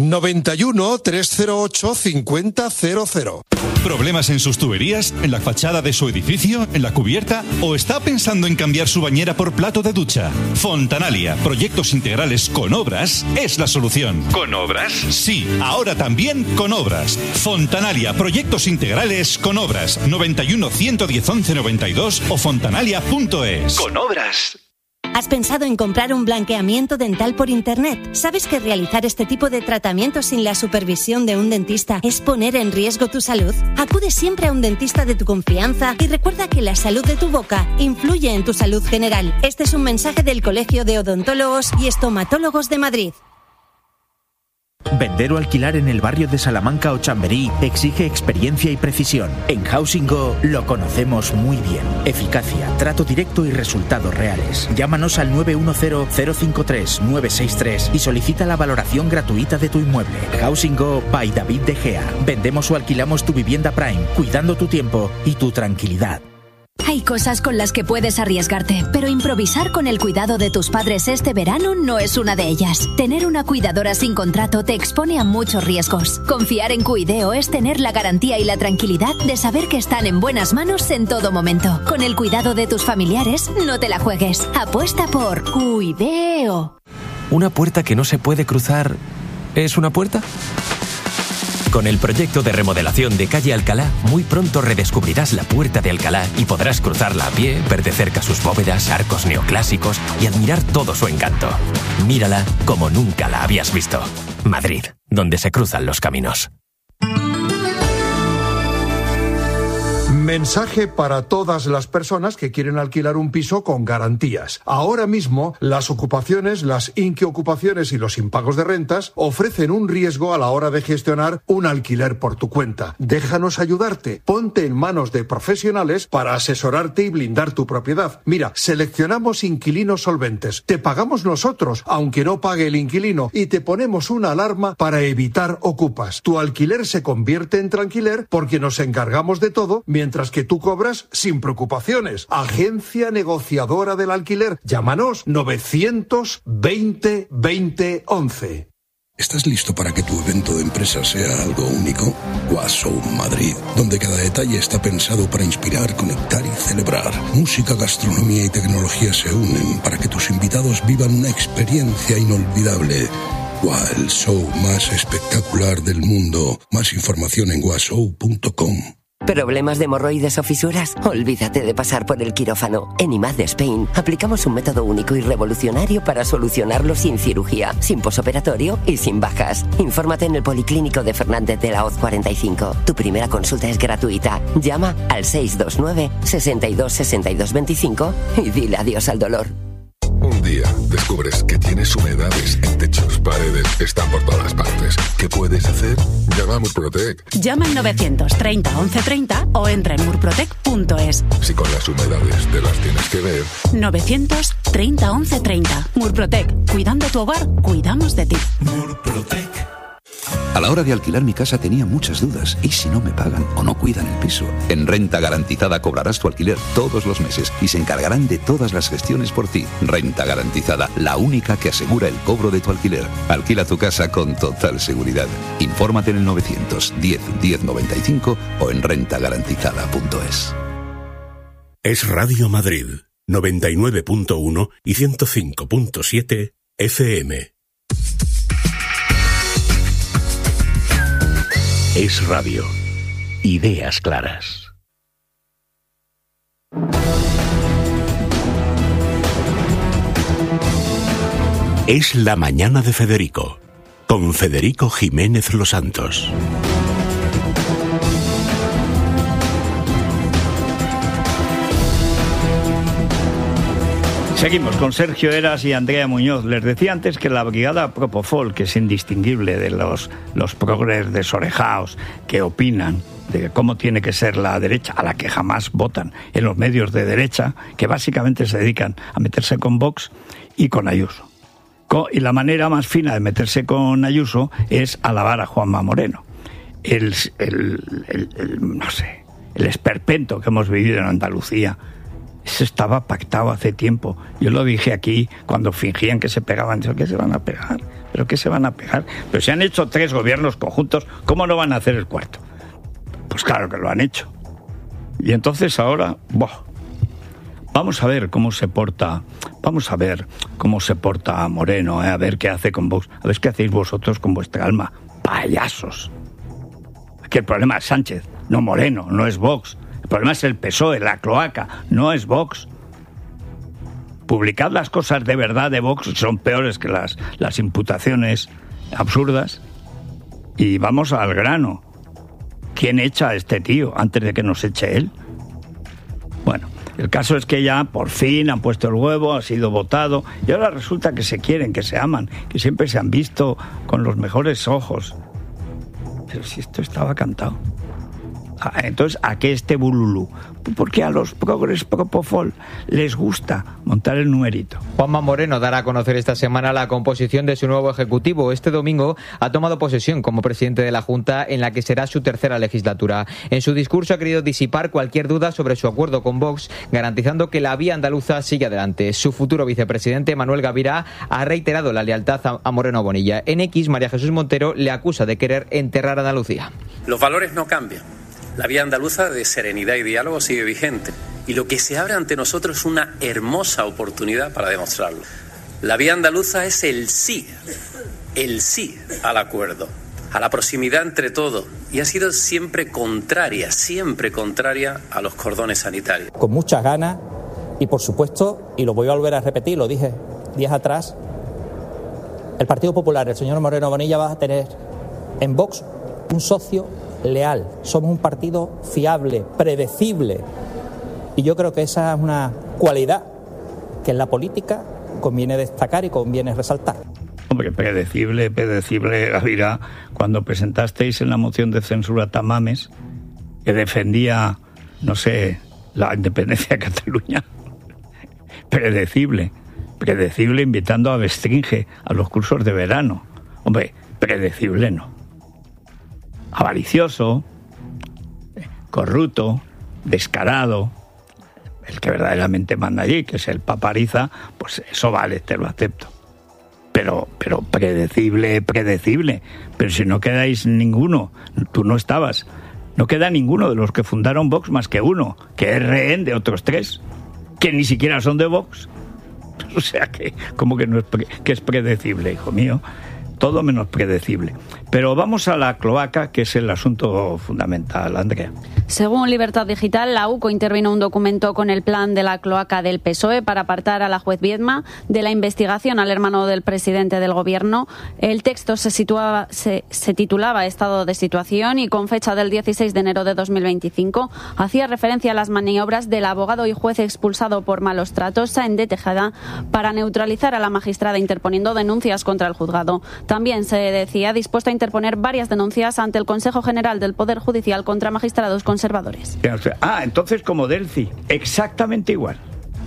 91 308 5000. ¿Problemas en sus tuberías? ¿En la fachada de su edificio? ¿En la cubierta? ¿O está pensando en cambiar su bañera por plato de ducha? Fontanalia, proyectos integrales con obras, es la solución. ¿Con obras? Sí, ahora también con obras. Fontanalia, proyectos integrales con obras. 91 110 11 92 o fontanalia.es. Con obras. ¿Has pensado en comprar un blanqueamiento dental por internet? ¿Sabes que realizar este tipo de tratamiento sin la supervisión de un dentista es poner en riesgo tu salud? Acude siempre a un dentista de tu confianza y recuerda que la salud de tu boca influye en tu salud general. Este es un mensaje del Colegio de Odontólogos y Estomatólogos de Madrid. Vender o alquilar en el barrio de Salamanca o Chamberí exige experiencia y precisión. En Housing Go lo conocemos muy bien. Eficacia, trato directo y resultados reales. Llámanos al 910-053-963 y solicita la valoración gratuita de tu inmueble. Housing Go by David De Gea. Vendemos o alquilamos tu vivienda Prime, cuidando tu tiempo y tu tranquilidad. Hay cosas con las que puedes arriesgarte, pero improvisar con el cuidado de tus padres este verano no es una de ellas. Tener una cuidadora sin contrato te expone a muchos riesgos. Confiar en Cuideo es tener la garantía y la tranquilidad de saber que están en buenas manos en todo momento. Con el cuidado de tus familiares, no te la juegues. Apuesta por Cuideo. ¿Una puerta que no se puede cruzar es una puerta? Con el proyecto de remodelación de Calle Alcalá, muy pronto redescubrirás la Puerta de Alcalá y podrás cruzarla a pie, ver de cerca sus bóvedas, arcos neoclásicos y admirar todo su encanto. Mírala como nunca la habías visto. Madrid, donde se cruzan los caminos. Mensaje para todas las personas que quieren alquilar un piso con garantías. Ahora mismo, las ocupaciones, las inquiocupaciones y los impagos de rentas ofrecen un riesgo a la hora de gestionar un alquiler por tu cuenta. Déjanos ayudarte. Ponte en manos de profesionales para asesorarte y blindar tu propiedad. Mira, seleccionamos inquilinos solventes. Te pagamos nosotros, aunque no pague el inquilino, y te ponemos una alarma para evitar ocupas. Tu alquiler se convierte en tranquiler porque nos encargamos de todo, mientras que tú cobras sin preocupaciones. Agencia negociadora del alquiler. Llámanos 920 20 11. ¿Estás listo para que tu evento de empresa sea algo único? Washow Madrid, donde cada detalle está pensado para inspirar, conectar y celebrar. Música, gastronomía y tecnología se unen para que tus invitados vivan una experiencia inolvidable. El show más espectacular del mundo. Más información en washow.com. ¿Problemas de hemorroides o fisuras? Olvídate de pasar por el quirófano. En IMAD de Spain aplicamos un método único y revolucionario para solucionarlo sin cirugía, sin posoperatorio y sin bajas. Infórmate en el Policlínico de Fernández de la Hoz 45. Tu primera consulta es gratuita. Llama al 629 62 62 25 y dile adiós al dolor. Un día descubres que tienes humedades en techos, paredes, están por todas partes. ¿Qué puedes hacer? Llama a Murprotec. Llama al 930 1130 o entra en murprotec.es. Si con las humedades te las tienes que ver. 930 1130. Murprotec. Cuidando tu hogar, cuidamos de ti. Murprotec. A la hora de alquilar mi casa tenía muchas dudas. ¿Y si no me pagan o no cuidan el piso? En Renta Garantizada cobrarás tu alquiler todos los meses y se encargarán de todas las gestiones por ti. Renta Garantizada, la única que asegura el cobro de tu alquiler. Alquila tu casa con total seguridad. Infórmate en el 910 1095 o en rentagarantizada.es. Es Radio Madrid, 99.1 y 105.7 FM. Es radio. Ideas claras. Es la mañana de Federico, con Federico Jiménez Los Santos. Seguimos con Sergio Heras y Andrea Muñoz. Les decía antes que la brigada Propofol, que es indistinguible de los progres desorejaos que opinan de cómo tiene que ser la derecha, a la que jamás votan en los medios de derecha, que básicamente se dedican a meterse con Vox y con Ayuso. Y la manera más fina de meterse con Ayuso es alabar a Juanma Moreno. El esperpento que hemos vivido en Andalucía, eso estaba pactado hace tiempo. Yo lo dije aquí cuando fingían que se pegaban. ¿Qué se van a pegar? ¿Pero qué se van a pegar? Pero si han hecho 3 gobiernos conjuntos, ¿cómo no van a hacer el cuarto? Pues claro que lo han hecho. Y entonces ahora, vamos a ver cómo se porta Moreno, a ver qué hace con Vox, a ver qué hacéis vosotros con vuestra alma, payasos. Aquí el problema es Sánchez, no Moreno, no es Vox. El problema es el PSOE, la cloaca, no es Vox. Publicad las cosas de verdad de Vox, son peores que las imputaciones absurdas. Y vamos al grano. ¿Quién echa a este tío antes de que nos eche él? Bueno, el caso es que ya por fin han puesto el huevo, ha sido votado, y ahora resulta que se quieren, que se aman, que siempre se han visto con los mejores ojos. Pero si esto estaba cantado. Entonces, ¿a qué este bululú? Porque a los progres propofol les gusta montar el numerito. Juanma Moreno dará a conocer esta semana la composición de su nuevo ejecutivo. Este domingo ha tomado posesión como presidente de la Junta, en la que será su tercera legislatura. En su discurso ha querido disipar cualquier duda sobre su acuerdo con Vox, garantizando que la vía andaluza sigue adelante. Su futuro vicepresidente, Manuel Gavirá, ha reiterado la lealtad a Moreno Bonilla. En X, María Jesús Montero le acusa de querer enterrar a Andalucía. Los valores no cambian. La vía andaluza de serenidad y diálogo sigue vigente. Y lo que se abre ante nosotros es una hermosa oportunidad para demostrarlo. La vía andaluza es el sí al acuerdo, a la proximidad entre todos. Y ha sido siempre contraria a los cordones sanitarios. Con muchas ganas y, por supuesto, y lo voy a volver a repetir, lo dije días atrás, el Partido Popular, el señor Moreno Bonilla, va a tener en Vox un socio leal. Somos un partido fiable, predecible, y yo creo que esa es una cualidad que en la política conviene destacar y conviene resaltar. Hombre, predecible, Gavirá, cuando presentasteis en la moción de censura a Tamames, que defendía, no sé, la independencia de Cataluña, predecible invitando a Bestringe a los cursos de verano. Hombre, predecible no. Avaricioso, corrupto, descarado, el que verdaderamente manda allí, que es el Papariza, pues eso vale, te lo acepto. Pero predecible. Pero si no quedáis ninguno, tú no estabas, no queda ninguno de los que fundaron Vox más que uno, que es rehén de otros 3, que ni siquiera son de Vox. O sea que, como que no es que es predecible, hijo mío. Todo menos predecible. Pero vamos a la cloaca, que es el asunto fundamental, Andrea. Según Libertad Digital, la UCO intervino un documento con el plan de la cloaca del PSOE para apartar a la juez Viedma de la investigación al hermano del presidente del gobierno. El texto se titulaba Estado de situación y, con fecha del 16 de enero de 2025, hacía referencia a las maniobras del abogado y juez expulsado por malos tratos, Sáenz de Tejada, para neutralizar a la magistrada interponiendo denuncias contra el juzgado. También se decía dispuesto a interponer varias denuncias ante el Consejo General del Poder Judicial contra magistrados conservadores. Entonces como Delci, exactamente igual.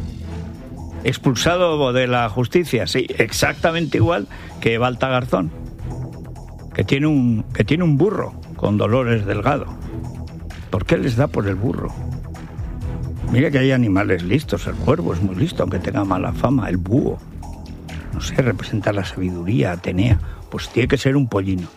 Expulsado de la justicia, sí, exactamente igual que Balta Garzón, que tiene un burro con Dolores Delgado. ¿Por qué les da por el burro? Mira que hay animales listos, el cuervo es muy listo, aunque tenga mala fama, el búho, no sé, representa la sabiduría, Atenea, pues tiene que ser un pollino.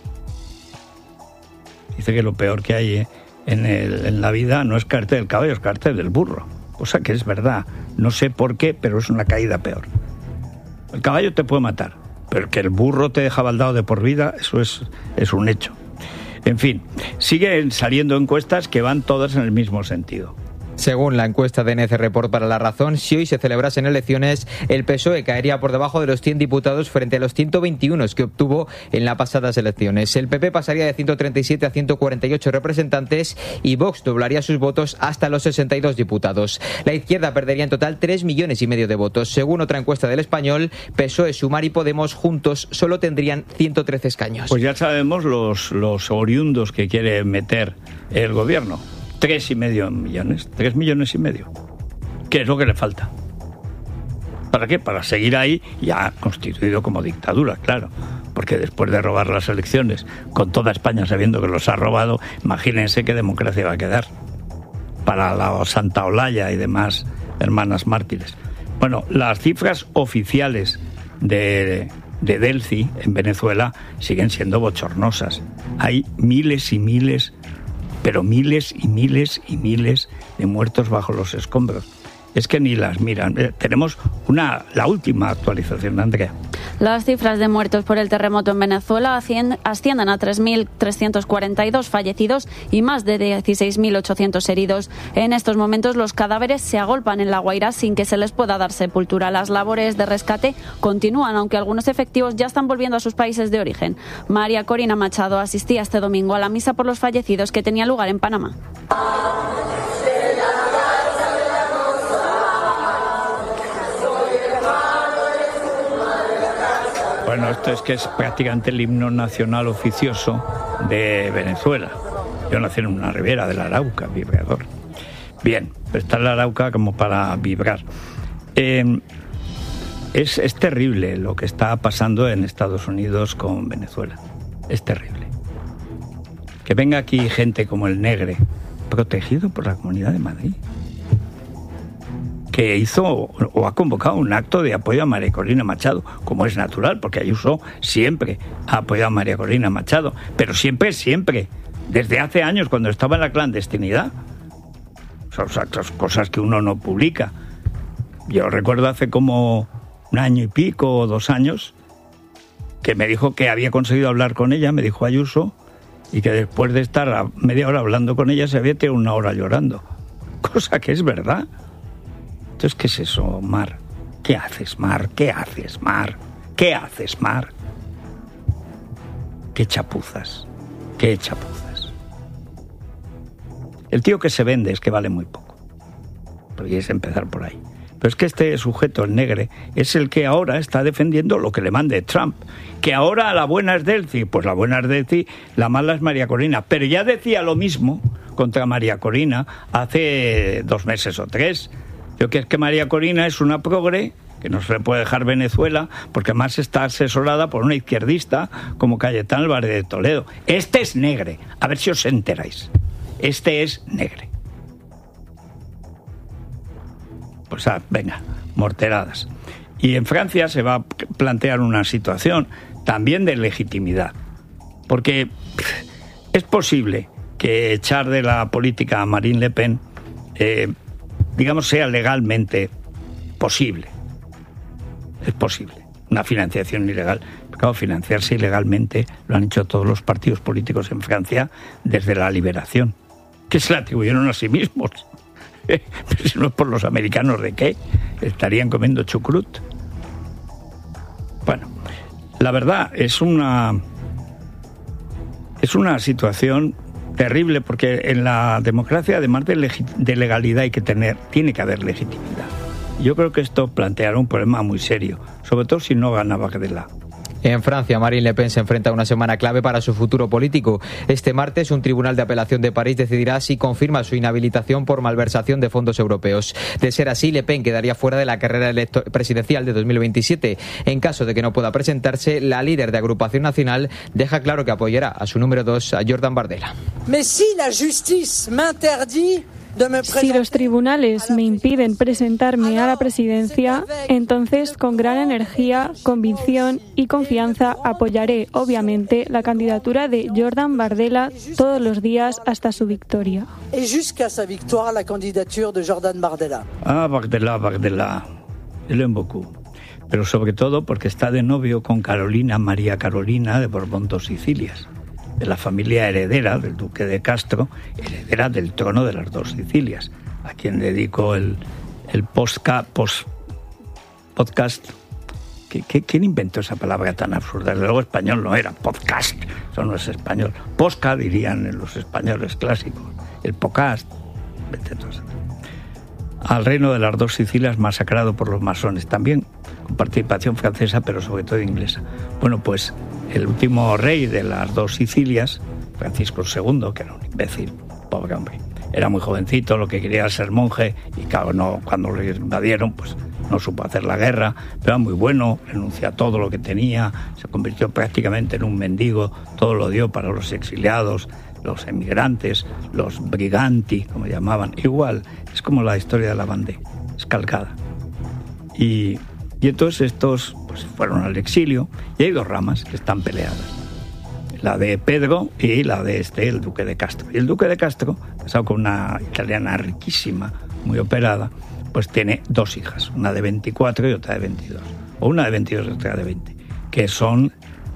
Dice que lo peor que hay en la vida no es caerte del caballo, es caerte del burro, cosa que es verdad, no sé por qué, pero es una caída peor. El caballo te puede matar, pero que el burro te deja baldado de por vida, eso es un hecho. En fin, siguen saliendo encuestas que van todas en el mismo sentido. Según la encuesta de NC Report para La Razón, si hoy se celebrasen elecciones, el PSOE caería por debajo de los 100 diputados frente a los 121 que obtuvo en las pasadas elecciones. El PP pasaría de 137 a 148 representantes y Vox doblaría sus votos hasta los 62 diputados. La izquierda perdería en total 3,5 millones de votos. Según otra encuesta del Español, PSOE, Sumar y Podemos juntos solo tendrían 113 escaños. Pues ya sabemos los oriundos que quiere meter el gobierno. 3,5 millones, 3,5 millones. ¿Qué es lo que le falta? ¿Para qué? Para seguir ahí, ya constituido como dictadura, claro. Porque después de robar las elecciones, con toda España sabiendo que los ha robado, imagínense qué democracia va a quedar para la Santa Olaya y demás hermanas mártires. Bueno, las cifras oficiales de de Delcy, en Venezuela, siguen siendo bochornosas. Hay miles y miles, pero miles y miles y miles de muertos bajo los escombros. Es que ni las miran. Tenemos la última actualización, Andrea. Las cifras de muertos por el terremoto en Venezuela ascienden a 3.342 fallecidos y más de 16.800 heridos. En estos momentos los cadáveres se agolpan en La Guaira sin que se les pueda dar sepultura. Las labores de rescate continúan, aunque algunos efectivos ya están volviendo a sus países de origen. María Corina Machado asistía este domingo a la misa por los fallecidos que tenía lugar en Panamá. Bueno, esto es que es prácticamente el himno nacional oficioso de Venezuela. Yo nací en una ribera del Arauca, vibrador. Bien, está el Arauca como para vibrar. Es terrible lo que está pasando en Estados Unidos con Venezuela. Es terrible. Que venga aquí gente como el Negre, protegido por la Comunidad de Madrid, que hizo o ha convocado un acto de apoyo a María Corina Machado, como es natural, porque Ayuso siempre ha apoyado a María Corina Machado, pero siempre, desde hace años, cuando estaba en la clandestinidad. Son cosas que uno no publica. Yo recuerdo hace como 1 año y pico o 2 años que me dijo que había conseguido hablar con ella, me dijo Ayuso, y que después de estar a media hora hablando con ella se había tirado 1 hora llorando. Cosa que es verdad. Entonces, ¿qué es eso, Mar? ¿Qué haces, Mar? ¿Qué haces, Mar? ¿Qué haces, Mar? ¿Qué chapuzas? ¿Qué chapuzas? El tío que se vende es que vale muy poco. Podríais empezar por ahí. Pero es que este sujeto, el Negre, es el que ahora está defendiendo lo que le mande Trump. Que ahora la buena es Delcy. Pues la buena es Delcy, la mala es María Corina. Pero ya decía lo mismo contra María Corina hace 2 meses o 3. Yo que es que María Corina es una progre, que no se le puede dejar Venezuela, porque además está asesorada por una izquierdista como Cayetán Álvarez de Toledo. Este es Negre, a ver si os enteráis. Este es Negre. Pues venga, morteradas. Y en Francia se va a plantear una situación también de legitimidad, porque es posible que echar de la política a Marine Le Pen digamos, sea legalmente posible. Es posible. Una financiación ilegal. Pero claro, financiarse ilegalmente lo han hecho todos los partidos políticos en Francia desde la liberación, que se la atribuyeron a sí mismos. Pero si no es por los americanos, ¿de qué? Estarían comiendo chucrut. Bueno, la verdad es una situación terrible, porque en la democracia, además de legalidad, tiene que haber legitimidad. Yo creo que esto planteará un problema muy serio, sobre todo si no gana Bardella. En Francia, Marine Le Pen se enfrenta a una semana clave para su futuro político. Este martes, un tribunal de apelación de París decidirá si confirma su inhabilitación por malversación de fondos europeos. De ser así, Le Pen quedaría fuera de la carrera presidencial de 2027. En caso de que no pueda presentarse, la líder de Agrupación Nacional deja claro que apoyará a su número 2, a Jordan Bardella. Si los tribunales me impiden presentarme a la presidencia, entonces con gran energía, convicción y confianza apoyaré, obviamente, la candidatura de Jordan Bardella todos los días hasta su victoria. Ah, Bardella. Je l'aime beaucoup. Pero sobre todo porque está de novio con María Carolina de Borbón dos Sicilias, de la familia heredera del duque de Castro, heredera del trono de las 2 Sicilias, a quien dedico el podcast. ¿Quién inventó esa palabra tan absurda? Desde luego español no era, podcast, eso no es español. Posca dirían los españoles clásicos, el podcast, etc. Al reino de las 2 Sicilias masacrado por los masones, también con participación francesa, pero sobre todo inglesa. Bueno, pues el último rey de las 2 Sicilias, Francisco II, que era un imbécil, pobre hombre, era muy jovencito, lo que quería era ser monje, y claro, cuando lo invadieron, pues no supo hacer la guerra, pero era muy bueno, renunció a todo lo que tenía, se convirtió prácticamente en un mendigo, todo lo dio para los exiliados, los emigrantes, los briganti, como llamaban. Igual, es como la historia de la Vendée, es calcada. Y Y entonces estos pues, fueron al exilio y hay dos ramas que están peleadas. La de Pedro y la de el duque de Castro. Y el duque de Castro, casado con una italiana riquísima, muy operada, pues tiene dos hijas, una de 24 y otra de 22. O una de 22 y otra de 20, que son,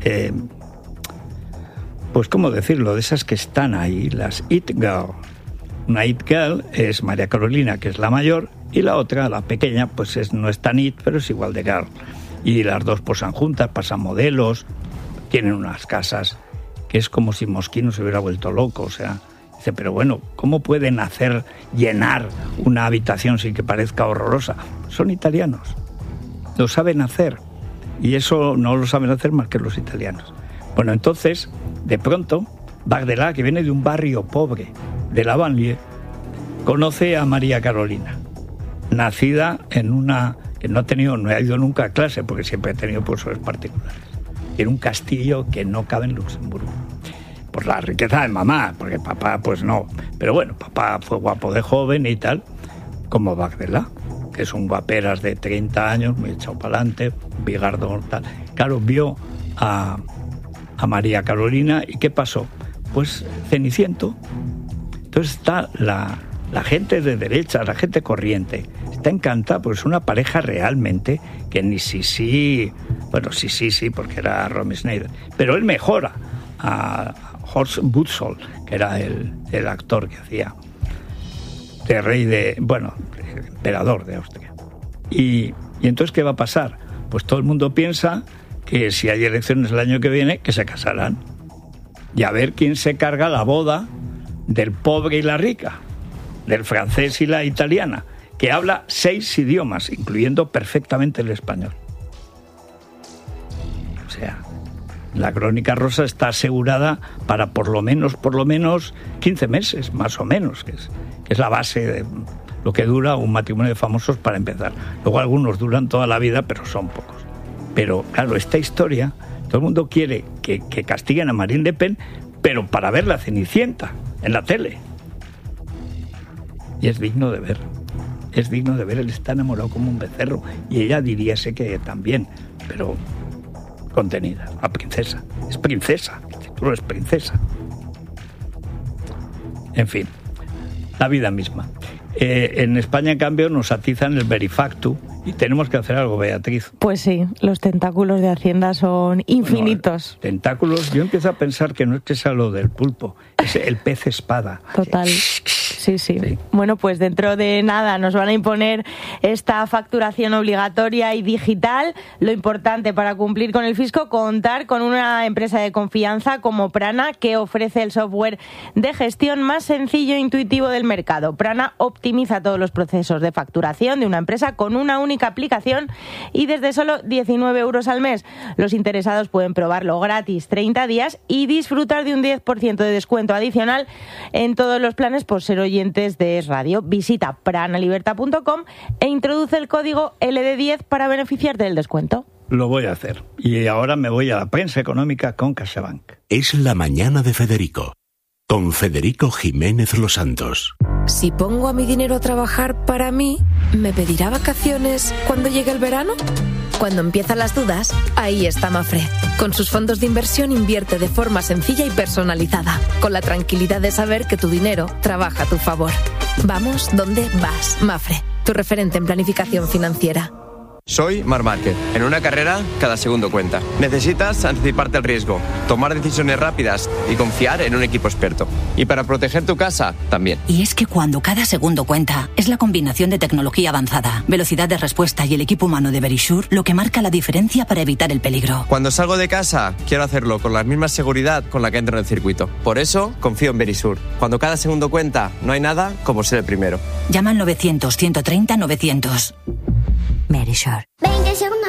pues cómo decirlo, de esas que están ahí, las It Girl. Una It Girl es María Carolina, que es la mayor, y la otra, la pequeña, pues no es tan It, pero es igual de Girl. Y las dos posan juntas, pasan modelos, tienen unas casas que es como si Mosquino se hubiera vuelto loco, o sea, dice, pero bueno, ¿cómo pueden llenar una habitación sin que parezca horrorosa? Son italianos, lo saben hacer, y eso no lo saben hacer más que los italianos. Bueno, entonces, de pronto, Bardella, que viene de un barrio pobre de la banlieue, conoce a María Carolina, nacida en una que no ha ido nunca a clase, porque siempre ha tenido profesores particulares, en un castillo que no cabe en Luxemburgo. Por la riqueza de mamá, porque papá pues no. Pero bueno, papá fue guapo de joven y tal, como Bardella, que es un guaperas de 30 años, muy echado para adelante, bigardo tal. Claro, vio a María Carolina y ¿qué pasó? Pues Ceniciento. Entonces está la gente de derecha, la gente corriente, está encantada porque es una pareja realmente que ni sí, porque era Romy Schneider, pero él mejora a Horst Wutzel, que era el actor que hacía de rey emperador de Austria. Y entonces, ¿qué va a pasar? Pues todo el mundo piensa que si hay elecciones el año que viene, que se casarán. Y a ver quién se carga la boda del pobre y la rica, del francés y la italiana, que habla 6 idiomas, incluyendo perfectamente el español. O sea, la Crónica Rosa está asegurada para por lo menos 15 meses, más o menos, que es la base de lo que dura un matrimonio de famosos para empezar. Luego algunos duran toda la vida, pero son pocos. Pero claro, esta historia, todo el mundo quiere que castiguen a Marine Le Pen, pero para ver la Cenicienta en la tele. Y es digno de ver. Es digno de ver, él está enamorado como un becerro. Y ella diríase que también, pero contenida. La princesa. Es princesa. El título es princesa. En fin, la vida misma. En España, en cambio, nos atizan el verifactu y tenemos que hacer algo, Beatriz. Pues sí, los tentáculos de Hacienda son infinitos. Bueno, tentáculos, yo empiezo a pensar que no es que sea lo del pulpo, es el pez espada. Total. Sí. Bueno, pues dentro de nada nos van a imponer esta facturación obligatoria y digital. Lo importante para cumplir con el fisco, contar con una empresa de confianza como Prana, que ofrece el software de gestión más sencillo e intuitivo del mercado. Prana optimiza todos los procesos de facturación de una empresa con una única aplicación y desde solo 19 euros al mes. Los interesados pueden probarlo gratis 30 días y disfrutar de un 10% de descuento adicional en todos los planes por ser oyentes de Es Radio. Visita pranalibertad.com e introduce el código LD10 para beneficiarte del descuento. Lo voy a hacer. Y ahora me voy a la prensa económica con CaixaBank. Es la mañana de Federico, con Federico Jiménez Los Santos. Si pongo a mi dinero a trabajar para mí, ¿me pedirá vacaciones cuando llegue el verano? Cuando empiezan las dudas, ahí está Mafre. Con sus fondos de inversión invierte de forma sencilla y personalizada, con la tranquilidad de saber que tu dinero trabaja a tu favor. Vamos donde vas. Mafre, tu referente en planificación financiera. Soy Marc Márquez. En una carrera, cada segundo cuenta. Necesitas anticiparte al riesgo, tomar decisiones rápidas y confiar en un equipo experto. Y para proteger tu casa, también. Y es que cuando cada segundo cuenta, es la combinación de tecnología avanzada, velocidad de respuesta y el equipo humano de Verisure lo que marca la diferencia para evitar el peligro. Cuando salgo de casa, quiero hacerlo con la misma seguridad con la que entro en el circuito. Por eso, confío en Verisure. Cuando cada segundo cuenta, no hay nada como ser el primero. Llama al 900 130 900. Verisure.